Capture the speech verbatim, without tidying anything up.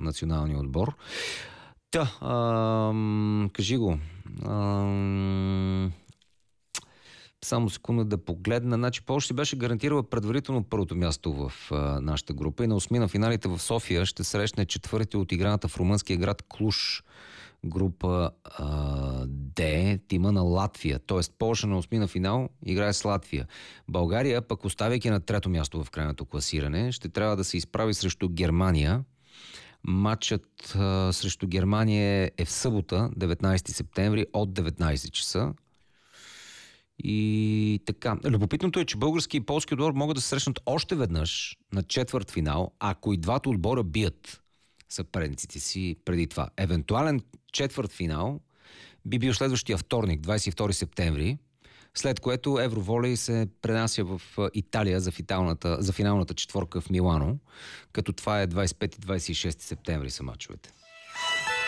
националния отбор. Та, ам, кажи го. Ам, само секунда да погледна. Значи Полша си беше гарантирала предварително първото място в а, нашата група и на осми на финалите в София ще срещне четвърти от играната в румънския град Клуш. Група а, Д, тима на Латвия. Тоест Полша на осми на финал играе с Латвия. България, пък оставяйки на трето място в крайното класиране, ще трябва да се изправи срещу Германия. Матчът а, срещу Германия е в събота, деветнайсети септември, от деветнайсет часа. И така. Любопитното е, че български и полски отбор могат да се срещнат още веднъж на четвърт финал, ако и двата отбора бият съперниците си преди това. Евентуален четвърт финал би бил следващия вторник, двайсет и втори септември, след което Евроволей се пренася в Италия за финалната, за финалната четворка в Милано, като това е двайсет и пети и двайсет и шести септември са мачовете.